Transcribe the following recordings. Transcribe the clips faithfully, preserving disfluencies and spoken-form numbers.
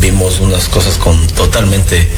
vimos unas cosas con totalmente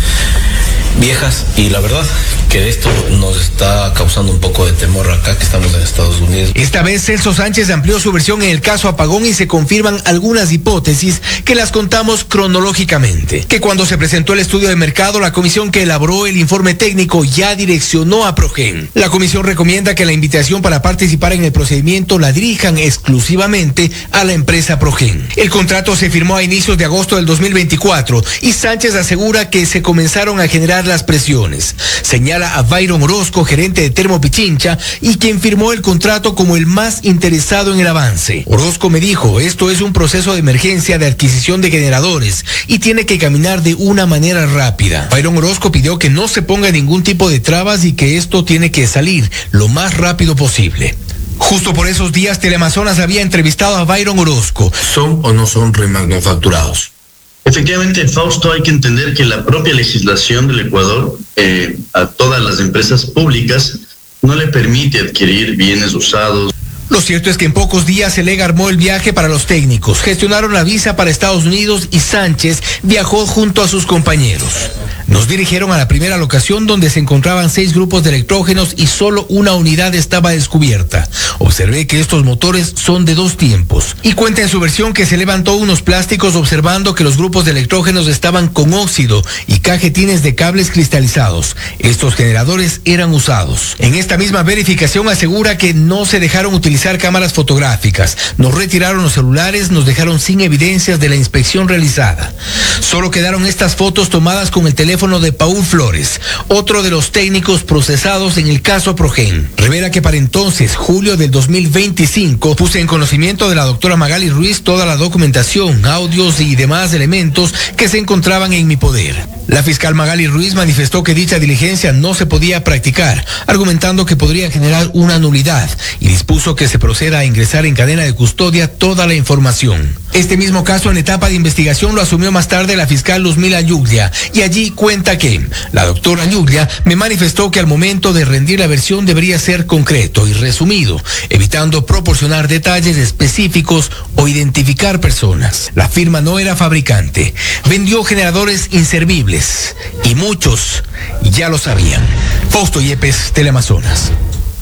viejas, y la verdad que esto nos está causando un poco de temor acá que estamos en Estados Unidos. Esta vez Celso Sánchez amplió su versión en el caso Apagón y se confirman algunas hipótesis que las contamos cronológicamente. Que cuando se presentó el estudio de mercado, la comisión que elaboró el informe técnico ya direccionó a Progen. La comisión recomienda que la invitación para participar en el procedimiento la dirijan exclusivamente a la empresa Progen. El contrato se firmó a inicios de agosto del dos mil veinticuatro y Sánchez asegura que se comenzaron a generar las presiones. Señala a Byron Orozco, gerente de Termo Pichincha, y quien firmó el contrato como el más interesado en el avance. Orozco me dijo, esto es un proceso de emergencia de adquisición de generadores y tiene que caminar de una manera rápida. Byron Orozco pidió que no se ponga ningún tipo de trabas y que esto tiene que salir lo más rápido posible. Justo por esos días, Teleamazonas había entrevistado a Byron Orozco. ¿Son o no son remanufacturados? Efectivamente, Fausto, hay que entender que la propia legislación del Ecuador eh, a todas las empresas públicas no le permite adquirir bienes usados. Lo cierto es que en pocos días el E G armó el viaje para los técnicos, gestionaron la visa para Estados Unidos y Sánchez viajó junto a sus compañeros. Nos dirigieron a la primera locación donde se encontraban seis grupos de electrógenos y solo una unidad estaba descubierta. Observé que estos motores son de dos tiempos. Y cuenta en su versión que se levantó unos plásticos observando que los grupos de electrógenos estaban con óxido y cajetines de cables cristalizados. Estos generadores eran usados. En esta misma verificación asegura que no se dejaron utilizar cámaras fotográficas. Nos retiraron los celulares, nos dejaron sin evidencias de la inspección realizada. Solo quedaron estas fotos tomadas con el teléfono de Paul Flores, otro de los técnicos procesados en el caso Progen. Revela que para entonces, julio del dos mil veinticinco, puse en conocimiento de la doctora Magali Ruiz toda la documentación, audios y demás elementos que se encontraban en mi poder. La fiscal Magali Ruiz manifestó que dicha diligencia no se podía practicar, argumentando que podría generar una nulidad, y dispuso que se proceda a ingresar en cadena de custodia toda la información. Este mismo caso en etapa de investigación lo asumió más tarde la fiscal Luzmila Yuglia, y allí cuenta que la doctora Yuglia me manifestó que al momento de rendir la versión debería ser concreto y resumido, evitando proporcionar detalles específicos o identificar personas. La firma no era fabricante, vendió generadores inservibles y muchos ya lo sabían. Fausto Yepes, Teleamazonas.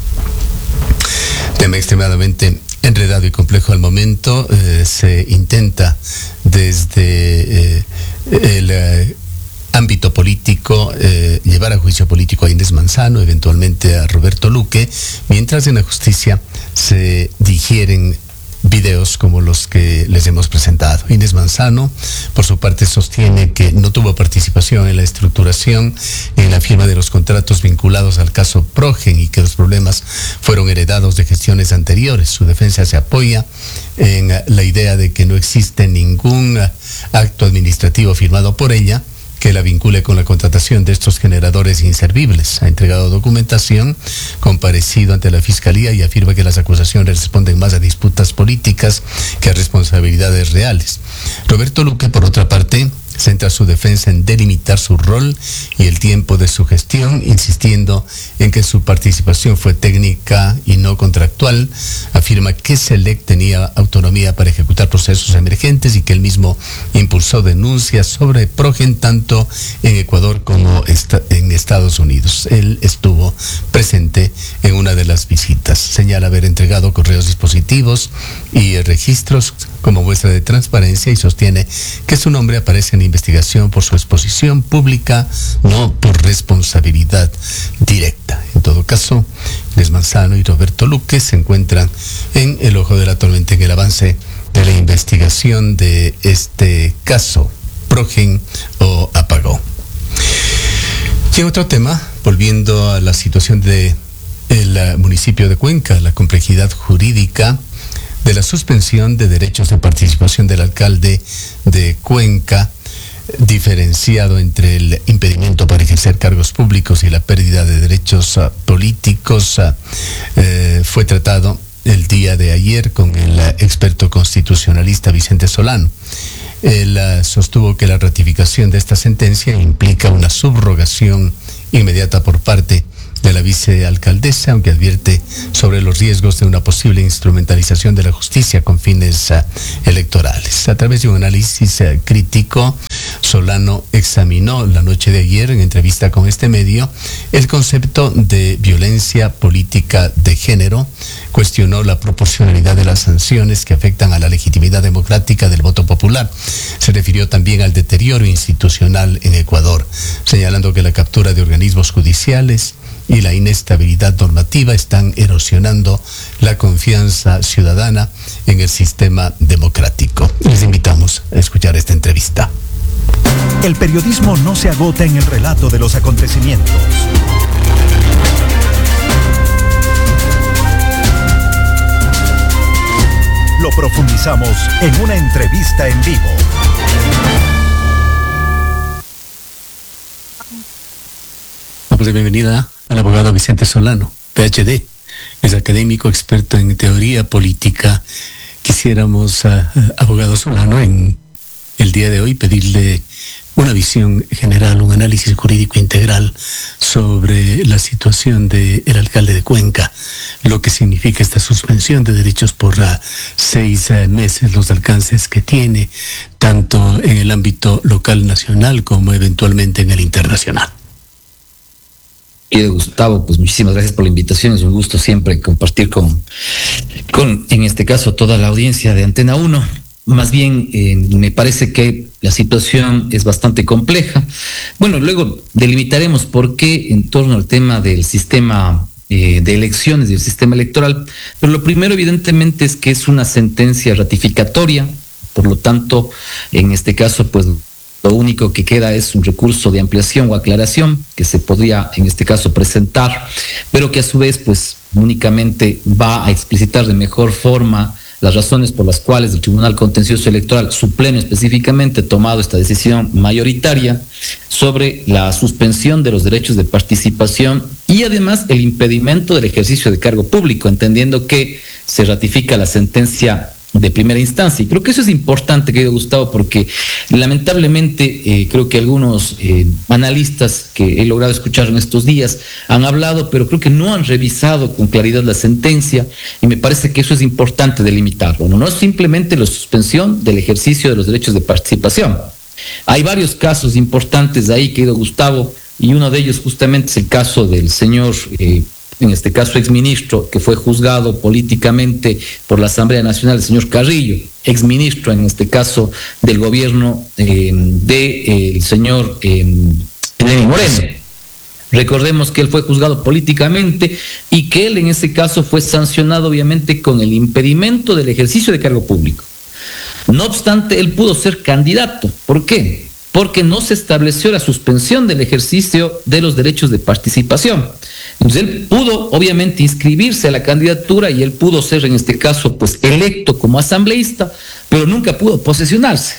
Tema extremadamente enredado y complejo al momento. Eh, se intenta desde eh, el eh, ámbito político eh, llevar a juicio político a Inés Manzano, eventualmente a Roberto Luque, mientras en la justicia se digieren videos como los que les hemos presentado. Inés Manzano, por su parte, sostiene que no tuvo participación en la estructuración, en la firma de los contratos vinculados al caso Progen y que los problemas fueron heredados de gestiones anteriores. Su defensa se apoya en la idea de que no existe ningún acto administrativo firmado por ella que la vincule con la contratación de estos generadores inservibles. Ha entregado documentación, comparecido ante la Fiscalía y afirma que las acusaciones responden más a disputas políticas que a responsabilidades reales. Roberto Luque, por otra parte, centra su defensa en delimitar su rol y el tiempo de su gestión, insistiendo en que su participación fue técnica y no contractual. Afirma que Select tenía autonomía para ejecutar procesos emergentes y que él mismo impulsó denuncias sobre Progen tanto en Ecuador como en Estados Unidos. Él estuvo presente en una de las visitas. Señala haber entregado correos dispositivos y registros como muestra de transparencia y sostiene que su nombre aparece en investigación por su exposición pública, no por responsabilidad directa. En todo caso, Inés Manzano y Roberto Luque se encuentran en el ojo de la tormenta en el avance de la investigación de este caso, Progen o Apagón. Y otro tema, volviendo a la situación de el municipio de Cuenca, la complejidad jurídica de la suspensión de derechos de participación del alcalde de Cuenca, diferenciado entre el impedimento para ejercer cargos públicos y la pérdida de derechos uh, políticos, uh, eh, fue tratado el día de ayer con el uh, experto constitucionalista Vicente Solano. Él uh, sostuvo que la ratificación de esta sentencia implica una subrogación inmediata por parte de la vicealcaldesa, aunque advierte sobre los riesgos de una posible instrumentalización de la justicia con fines uh, electorales. A través de un análisis uh, crítico Solano examinó la noche de ayer en entrevista con este medio el concepto de violencia política de género, cuestionó la proporcionalidad de las sanciones que afectan a la legitimidad democrática del voto popular. Se refirió también al deterioro institucional en Ecuador, señalando que la captura de organismos judiciales y la inestabilidad normativa están erosionando la confianza ciudadana en el sistema democrático. Les invitamos a escuchar esta entrevista. El periodismo no se agota en el relato de los acontecimientos. Lo profundizamos en una entrevista en vivo. Damos la bienvenida al abogado Vicente Solano, P H D. Es académico, experto en teoría política. Quisiéramos, uh, abogado Solano, en el día de hoy pedirle una visión general, un análisis jurídico integral sobre la situación del alcalde de Cuenca, lo que significa esta suspensión de derechos por uh, seis uh, meses, los alcances que tiene, tanto en el ámbito local, nacional, como eventualmente en el internacional. Querido Gustavo, pues muchísimas gracias por la invitación. Es un gusto siempre compartir con, con en este caso, toda la audiencia de Antena uno. Más bien, eh, me parece que la situación es bastante compleja. Bueno, luego delimitaremos por qué en torno al tema del sistema eh, de elecciones, del sistema electoral. Pero lo primero, evidentemente, es que es una sentencia ratificatoria. Por lo tanto, en este caso, pues lo único que queda es un recurso de ampliación o aclaración que se podría, en este caso, presentar, pero que a su vez, pues, únicamente va a explicitar de mejor forma las razones por las cuales el Tribunal Contencioso Electoral, su pleno específicamente, ha tomado esta decisión mayoritaria sobre la suspensión de los derechos de participación y además el impedimento del ejercicio de cargo público, entendiendo que se ratifica la sentencia de primera instancia. Y creo que eso es importante, querido Gustavo, porque lamentablemente eh, creo que algunos eh, analistas que he logrado escuchar en estos días han hablado, pero creo que no han revisado con claridad la sentencia, y me parece que eso es importante delimitarlo. No, no es simplemente la suspensión del ejercicio de los derechos de participación. Hay varios casos importantes ahí, querido Gustavo, y uno de ellos justamente es el caso del señor eh, en este caso exministro, que fue juzgado políticamente por la Asamblea Nacional, el señor Carrillo, exministro en este caso del gobierno eh, de eh, el señor eh, Lenín Moreno. Recordemos que él fue juzgado políticamente y que él en ese caso fue sancionado obviamente con el impedimento del ejercicio de cargo público. No obstante, él pudo ser candidato. ¿Por qué? Porque no se estableció la suspensión del ejercicio de los derechos de participación. Entonces él pudo obviamente inscribirse a la candidatura y él pudo ser en este caso pues electo como asambleísta, pero nunca pudo posesionarse.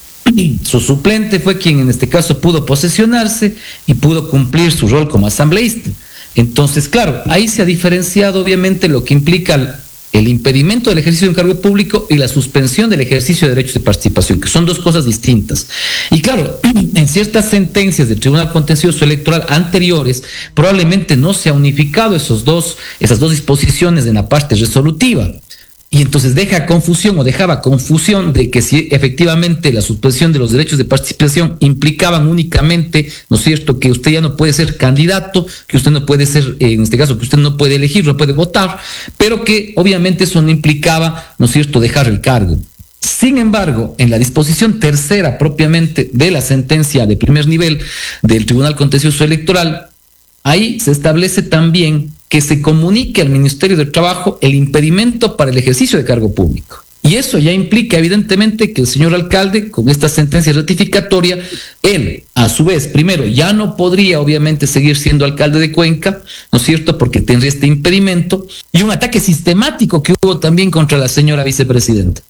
Su suplente fue quien en este caso pudo posesionarse y pudo cumplir su rol como asambleísta. Entonces, claro, ahí se ha diferenciado obviamente lo que implica el impedimento del ejercicio de un cargo público y la suspensión del ejercicio de derechos de participación, que son dos cosas distintas. Y claro, en ciertas sentencias del Tribunal Contencioso Electoral anteriores, probablemente no se ha unificado esos dos, esas dos disposiciones en la parte resolutiva. Y entonces deja confusión o dejaba confusión de que si efectivamente la suspensión de los derechos de participación implicaban únicamente, ¿no es cierto?, que usted ya no puede ser candidato, que usted no puede ser, en este caso, que usted no puede elegir, no puede votar, pero que obviamente eso no implicaba, ¿no es cierto?, dejar el cargo. Sin embargo, en la disposición tercera propiamente de la sentencia de primer nivel del Tribunal Contencioso Electoral, ahí se establece también que se comunique al Ministerio del Trabajo el impedimento para el ejercicio de cargo público. Y eso ya implica evidentemente que el señor alcalde, con esta sentencia ratificatoria, él, a su vez, primero, ya no podría obviamente seguir siendo alcalde de Cuenca, ¿no es cierto?, porque tendría este impedimento, y un ataque sistemático que hubo también contra la señora vicepresidenta.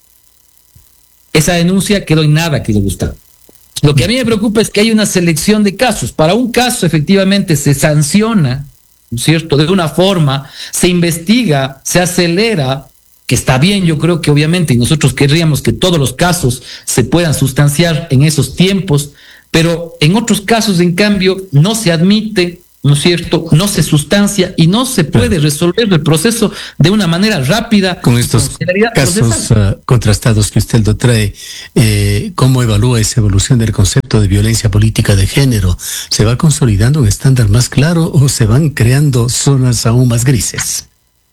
Esa denuncia quedó en nada, que le gustaba. Lo que a mí me preocupa es que hay una selección de casos. Para un caso, efectivamente, se sanciona, ¿cierto?, de una forma, se investiga, se acelera, que está bien, yo creo que obviamente, y nosotros querríamos que todos los casos se puedan sustanciar en esos tiempos, pero en otros casos, en cambio, no se admite ¿no es cierto?, no se sustancia y no se puede resolver el proceso de una manera rápida. Con estos casos uh, contrastados que usted lo trae, eh, ¿cómo evalúa esa evolución del concepto de violencia política de género? ¿Se va consolidando un estándar más claro o se van creando zonas aún más grises?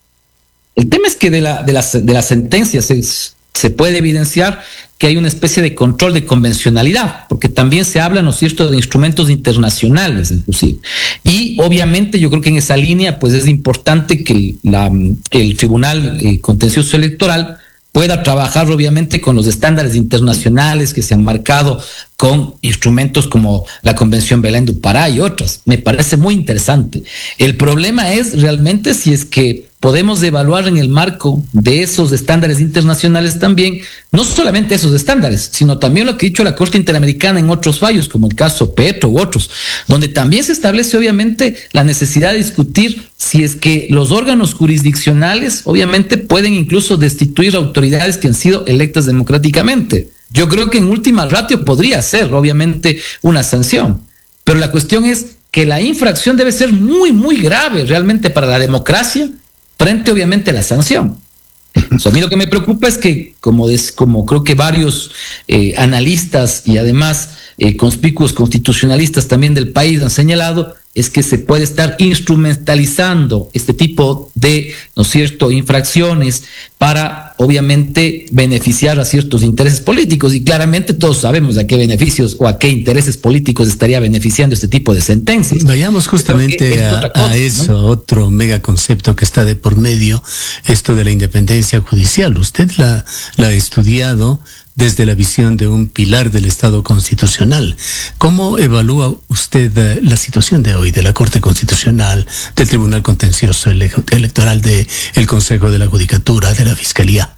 El tema es que de la, de las, de las sentencias es, se puede evidenciar que hay una especie de control de convencionalidad, porque también se habla, ¿no es cierto?, de instrumentos internacionales, inclusive. Y obviamente yo creo que en esa línea, pues es importante que la, el Tribunal eh, Contencioso Electoral pueda trabajar obviamente con los estándares internacionales que se han marcado con instrumentos como la Convención Belén do Pará y otros. Me parece muy interesante. El problema es realmente si es que podemos evaluar en el marco de esos estándares internacionales también, no solamente esos estándares, sino también lo que ha dicho la Corte Interamericana en otros fallos, como el caso Petro u otros, donde también se establece obviamente la necesidad de discutir si es que los órganos jurisdiccionales obviamente pueden incluso destituir autoridades que han sido electas democráticamente. Yo creo que en última ratio podría ser obviamente una sanción, pero la cuestión es que la infracción debe ser muy, muy grave realmente para la democracia, frente obviamente a la sanción. So, a mí lo que me preocupa es que, como, des, como creo que varios eh, analistas y además eh, conspicuos constitucionalistas también del país han señalado, es que se puede estar instrumentalizando este tipo de, ¿no es cierto?, infracciones para, obviamente, beneficiar a ciertos intereses políticos. Y claramente todos sabemos a qué beneficios o a qué intereses políticos estaría beneficiando este tipo de sentencias. Vayamos justamente a, cosa, a eso, ¿no? Otro mega concepto que está de por medio, esto de la independencia judicial. Usted la, la ha estudiado desde la visión de un pilar del Estado constitucional. ¿Cómo evalúa usted uh, la situación de hoy de la Corte Constitucional, del Tribunal Contencioso ele- Electoral, del Consejo de la Judicatura, de la Fiscalía?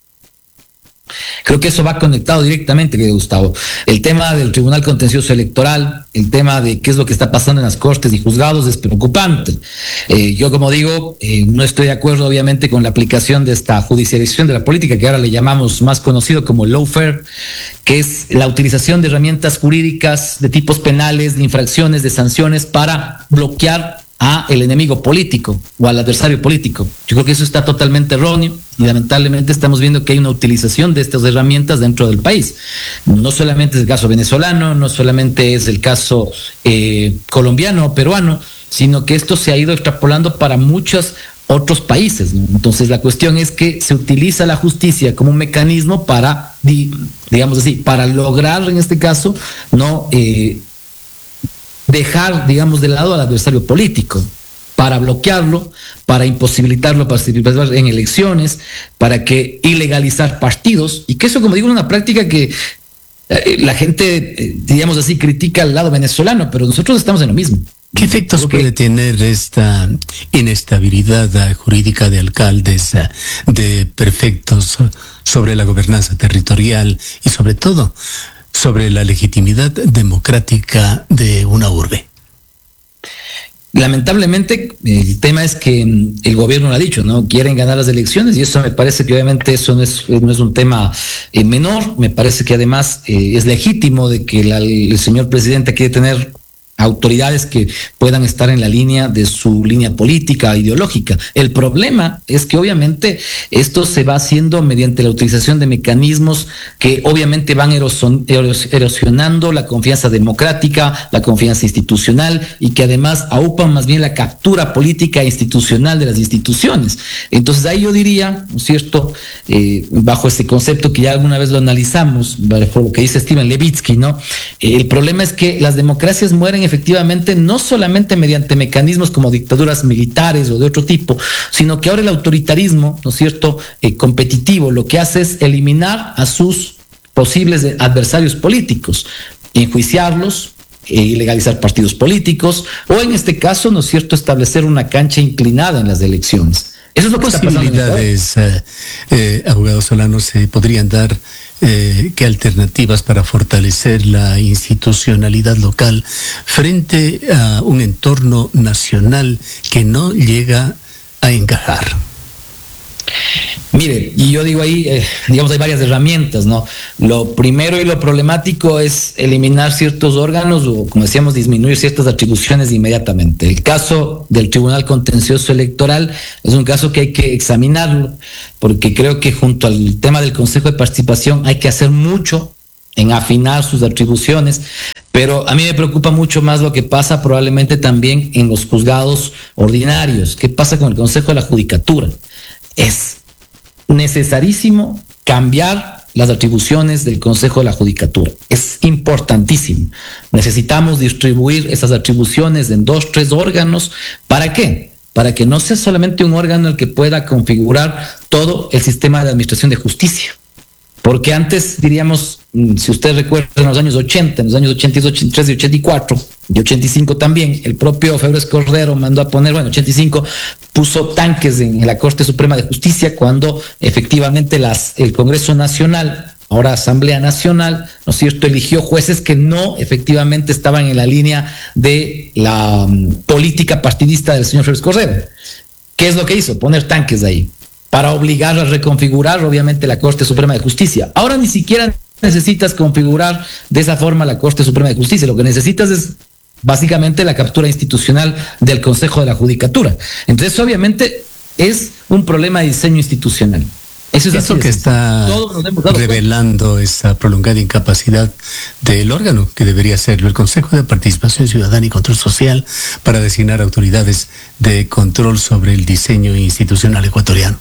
Creo que eso va conectado directamente, querido Gustavo. El tema del Tribunal Contencioso Electoral, el tema de qué es lo que está pasando en las cortes y juzgados es preocupante. Eh, yo, como digo, eh, no estoy de acuerdo, obviamente, con la aplicación de esta judicialización de la política, que ahora le llamamos más conocido como lawfare, que es la utilización de herramientas jurídicas de tipos penales, de infracciones, de sanciones para bloquear a el enemigo político o al adversario político. Yo creo que eso está totalmente erróneo y lamentablemente estamos viendo que hay una utilización de estas herramientas dentro del país. No solamente es el caso venezolano, no solamente es el caso eh, colombiano o peruano, sino que esto se ha ido extrapolando para muchos otros países, ¿no? Entonces la cuestión es que se utiliza la justicia como un mecanismo para, digamos así, para lograr en este caso, no eh, dejar, digamos, de lado al adversario político, para bloquearlo, para imposibilitarlo participar en elecciones, para que ilegalizar partidos, y que eso, como digo, es una práctica que eh, la gente, eh, digamos así, critica al lado venezolano, pero nosotros estamos en lo mismo. ¿Qué efectos Creo puede que... tener esta inestabilidad jurídica de alcaldes, de prefectos sobre la gobernanza territorial y sobre todo sobre la legitimidad democrática de una urbe? Lamentablemente, el tema es que el gobierno lo ha dicho, ¿no? Quieren ganar las elecciones y eso me parece que obviamente eso no es, no es un tema eh, menor. Me parece que además eh, es legítimo de que la, el señor presidente quiere tener autoridades que puedan estar en la línea de su línea política, ideológica. El problema es que obviamente esto se va haciendo mediante la utilización de mecanismos que obviamente van erosion, erosionando la confianza democrática, la confianza institucional y que además aupan más bien la captura política e institucional de las instituciones. Entonces ahí yo diría, ¿no es cierto?, eh, bajo este concepto que ya alguna vez lo analizamos, por lo que dice Steven Levitsky, ¿no? Eh, el problema es que las democracias mueren efectivamente no solamente mediante mecanismos como dictaduras militares o de otro tipo, sino que ahora el autoritarismo, ¿no es cierto?, eh, competitivo, lo que hace es eliminar a sus posibles adversarios políticos, enjuiciarlos, eh, ilegalizar partidos políticos o en este caso, ¿no es cierto?, establecer una cancha inclinada en las elecciones. Eso es lo que está pasando. ¿Qué posibilidades, eh, eh, abogado Solano, se podrían dar? Eh, ¿Qué alternativas para fortalecer la institucionalidad local frente a un entorno nacional que no llega a encajar? Mire, y yo digo ahí, eh, digamos, hay varias herramientas, ¿no? Lo primero y lo problemático es eliminar ciertos órganos o, como decíamos, disminuir ciertas atribuciones inmediatamente. El caso del Tribunal Contencioso Electoral es un caso que hay que examinarlo, porque creo que junto al tema del Consejo de Participación hay que hacer mucho en afinar sus atribuciones, pero a mí me preocupa mucho más lo que pasa probablemente también en los juzgados ordinarios. ¿Qué pasa con el Consejo de la Judicatura? Es necesarísimo cambiar las atribuciones del Consejo de la Judicatura. Es importantísimo. Necesitamos distribuir esas atribuciones en dos, tres órganos. ¿Para qué? Para que no sea solamente un órgano el que pueda configurar todo el sistema de administración de justicia. Porque antes, diríamos, si usted recuerda, en los años ochenta, en los años ochenta y dos, ochenta y tres y ochenta y cuatro, y ochenta y cinco también, el propio Febres Cordero mandó a poner, bueno, ochenta y cinco puso tanques en, en la Corte Suprema de Justicia cuando efectivamente las, el Congreso Nacional, ahora Asamblea Nacional, ¿no es cierto?, eligió jueces que no efectivamente estaban en la línea de la um, política partidista del señor Febres Cordero. ¿Qué es lo que hizo? Poner tanques ahí, para obligar a reconfigurar, obviamente, la Corte Suprema de Justicia. Ahora ni siquiera necesitas configurar de esa forma la Corte Suprema de Justicia. Lo que necesitas es básicamente la captura institucional del Consejo de la Judicatura. Entonces, obviamente, es un problema de diseño institucional. Eso es Eso que está revelando esa prolongada incapacidad del órgano que debería serlo, el Consejo de Participación Ciudadana y Control Social, para designar autoridades de control sobre el diseño institucional ecuatoriano.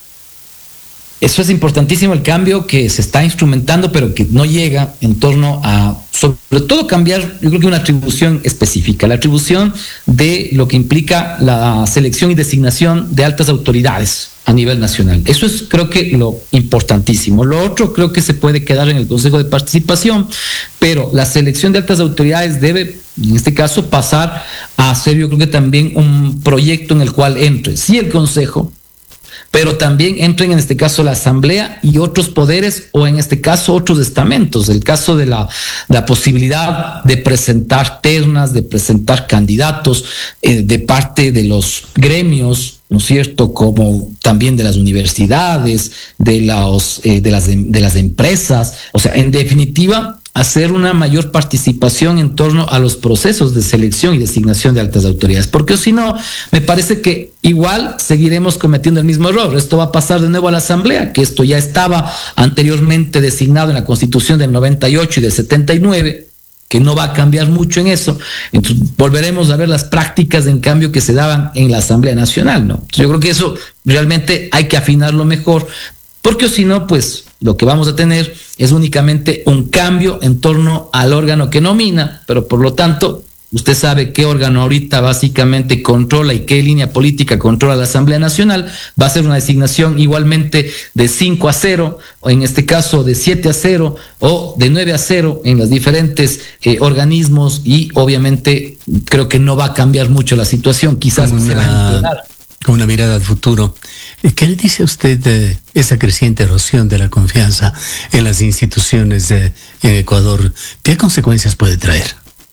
Eso es importantísimo, el cambio que se está instrumentando, pero que no llega en torno a, sobre todo, cambiar, yo creo que una atribución específica, la atribución de lo que implica la selección y designación de altas autoridades a nivel nacional. Eso es, creo que, lo importantísimo. Lo otro creo que se puede quedar en el Consejo de Participación, pero la selección de altas autoridades debe, en este caso, pasar a ser, yo creo que también un proyecto en el cual entre, sí, el Consejo, pero también entren en este caso la Asamblea y otros poderes, o en este caso otros estamentos. El caso de la, la posibilidad de presentar ternas, de presentar candidatos eh, de parte de los gremios, ¿no es cierto?, como también de las universidades, de, los, eh, de, las, de las empresas. O sea, en definitiva, hacer una mayor participación en torno a los procesos de selección y designación de altas autoridades, porque si no, me parece que igual seguiremos cometiendo el mismo error. Esto va a pasar de nuevo a la Asamblea, que esto ya estaba anteriormente designado en la Constitución del noventa y ocho y del setenta y nueve, que no va a cambiar mucho en eso. Entonces volveremos a ver las prácticas en cambio que se daban en la Asamblea Nacional, ¿no? Entonces, yo creo que eso realmente hay que afinarlo mejor, porque si no, pues lo que vamos a tener es únicamente un cambio en torno al órgano que nomina, pero por lo tanto, usted sabe qué órgano ahorita básicamente controla y qué línea política controla la Asamblea Nacional. Va a ser una designación igualmente de cinco a cero, o en este caso de siete a cero, o de nueve a cero en los diferentes eh, organismos, y obviamente creo que no va a cambiar mucho la situación, quizás una, se va a empeorar. Con una mirada al futuro, ¿qué le dice a usted de esa creciente erosión de la confianza en las instituciones de, en Ecuador? ¿Qué consecuencias puede traer?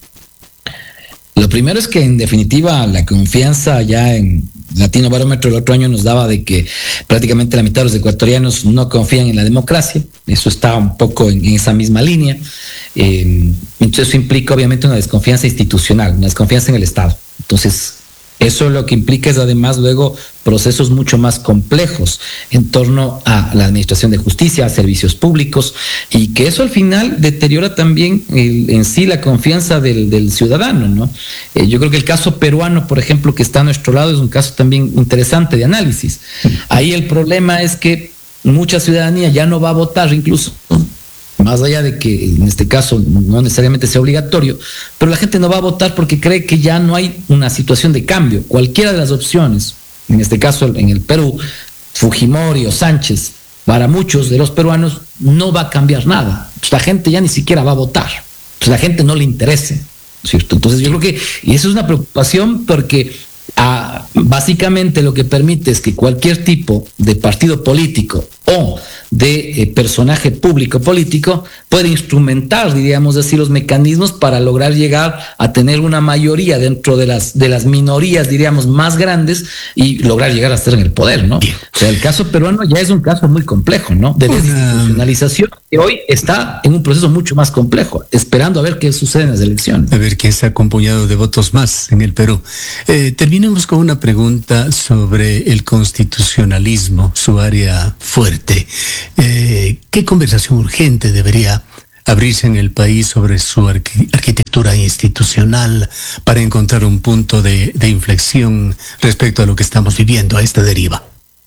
Lo primero es que, en definitiva, la confianza ya en Latino Barómetro el otro año nos daba de que prácticamente la mitad de los ecuatorianos no confían en la democracia. Eso está un poco en, en esa misma línea. Eh, entonces eso implica obviamente una desconfianza institucional, una desconfianza en el Estado. Entonces eso lo que implica es además luego procesos mucho más complejos en torno a la administración de justicia, a servicios públicos, y que eso al final deteriora también el, en sí la confianza del, del ciudadano, ¿no? Eh, yo creo que el caso peruano, por ejemplo, que está a nuestro lado, es un caso también interesante de análisis. Ahí el problema es que mucha ciudadanía ya no va a votar, incluso más allá de que en este caso no necesariamente sea obligatorio, pero la gente no va a votar porque cree que ya no hay una situación de cambio. Cualquiera de las opciones, en este caso en el Perú, Fujimori o Sánchez, para muchos de los peruanos no va a cambiar nada. Entonces, la gente ya ni siquiera va a votar. Entonces, la gente no le interesa, ¿cierto? Entonces yo creo que, y eso es una preocupación, porque ah, básicamente lo que permite es que cualquier tipo de partido político o de eh, personaje público político puede instrumentar, diríamos así, los mecanismos para lograr llegar a tener una mayoría dentro de las de las minorías, diríamos, más grandes y lograr llegar a estar en el poder, ¿no? O sea, el caso peruano ya es un caso muy complejo, ¿no? De desinstitucionalización que hoy está en un proceso mucho más complejo, esperando a ver qué sucede en las elecciones. A ver quién se ha acompañado de votos más en el Perú. Eh, terminemos con una pregunta sobre el constitucionalismo, su área fuerte. Eh, ¿Qué conversación urgente debería abrirse en el país sobre su arqu- arquitectura institucional para encontrar un punto de, de inflexión respecto a lo que estamos viviendo, a esta deriva?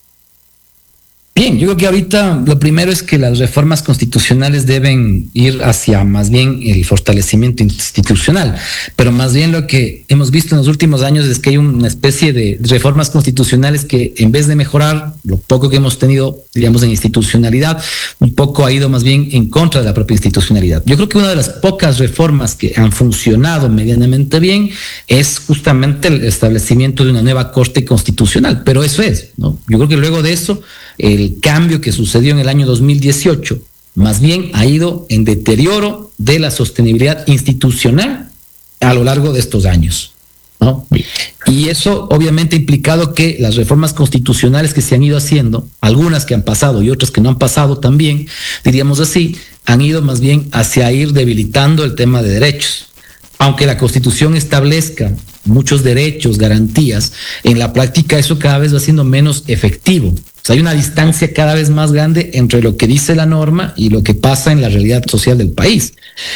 Bien, yo creo que ahorita lo primero es que las reformas constitucionales deben ir hacia más bien el fortalecimiento institucional, pero más bien lo que hemos visto en los últimos años es que hay una especie de reformas constitucionales que en vez de mejorar lo poco que hemos tenido, digamos, en institucionalidad, un poco ha ido más bien en contra de la propia institucionalidad. Yo creo que una de las pocas reformas que han funcionado medianamente bien es justamente el establecimiento de una nueva Corte Constitucional, pero eso es, ¿no? Yo creo que luego de eso, el cambio que sucedió en el año dos mil dieciocho más bien ha ido en deterioro de la sostenibilidad institucional a lo largo de estos años, ¿no? Y eso obviamente ha implicado que las reformas constitucionales que se han ido haciendo, algunas que han pasado y otras que no han pasado también, diríamos así, han ido más bien hacia ir debilitando el tema de derechos. Aunque la Constitución establezca muchos derechos, garantías, en la práctica eso cada vez va siendo menos efectivo. O sea, hay una distancia cada vez más grande entre lo que dice la norma y lo que pasa en la realidad social del país.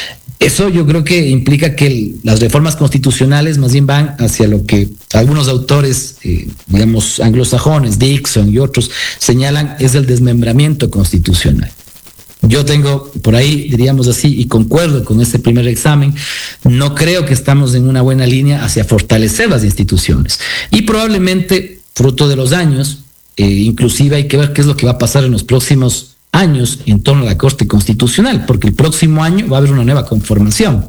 Eso yo creo que implica que el, las reformas constitucionales más bien van hacia lo que algunos autores, eh, digamos, anglosajones, Dixon y otros, señalan es el desmembramiento constitucional. Yo tengo por ahí, diríamos así, y concuerdo con este primer examen, no creo que estamos en una buena línea hacia fortalecer las instituciones. Y probablemente, fruto de los años, eh, inclusive hay que ver qué es lo que va a pasar en los próximos años en torno a la Corte Constitucional, porque el próximo año va a haber una nueva conformación.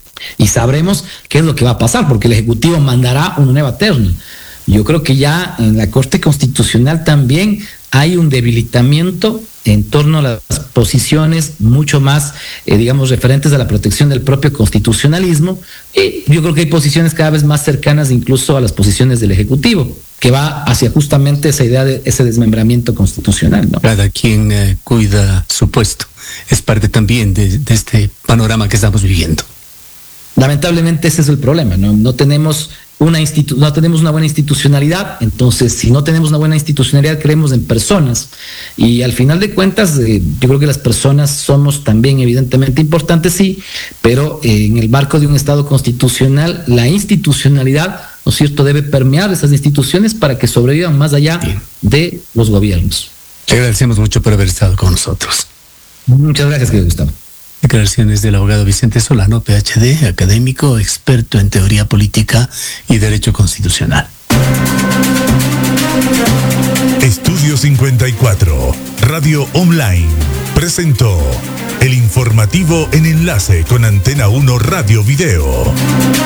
Y sabremos qué es lo que va a pasar, porque el Ejecutivo mandará una nueva terna. Yo creo que ya en la Corte Constitucional también hay un debilitamiento en torno a las posiciones mucho más, eh, digamos, referentes a la protección del propio constitucionalismo. Eh, yo creo que hay posiciones cada vez más cercanas incluso a las posiciones del Ejecutivo, que va hacia justamente esa idea de ese desmembramiento constitucional, ¿no? Cada quien eh, cuida su puesto. Es parte también de, de este panorama que estamos viviendo. Lamentablemente ese es el problema, ¿no? No tenemos una institu- no tenemos una buena institucionalidad. Entonces, si no tenemos una buena institucionalidad, creemos en personas, y al final de cuentas eh, yo creo que las personas somos también evidentemente importantes, sí, pero eh, en el marco de un Estado constitucional, la institucionalidad, ¿no es cierto?, debe permear esas instituciones para que sobrevivan más allá Bien. de los gobiernos. Te agradecemos mucho por haber estado con nosotros. Muchas gracias, querido Gustavo. Declaraciones del abogado Vicente Solano, P H D, académico, experto en teoría política y derecho constitucional. Estudio cincuenta y cuatro, Radio Online, presentó el informativo en enlace con Antena uno Radio Video.